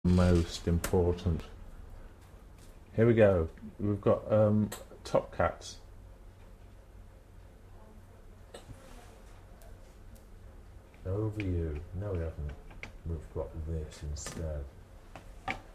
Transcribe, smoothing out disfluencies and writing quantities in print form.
most important. Here we go. We've got Top Cats. Over you. No, we haven't. We've got this instead.